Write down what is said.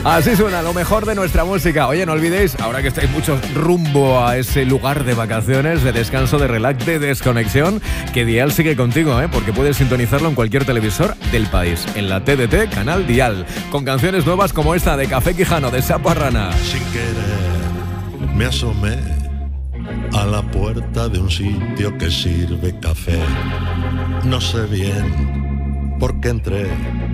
Así suena lo mejor de nuestra música. Oye, no olvidéis, ahora que estáis muchos rumbo a ese lugar de vacaciones, de descanso, de relax, de desconexión, que Dial sigue contigo, porque puedes sintonizarlo en cualquier televisor del país, en la TDT, canal Dial, con canciones nuevas como esta de Café Quijano, de Sapo Arrana. Sin querer me asomé a la puerta de un sitio que sirve café. No sé bien por qué entré,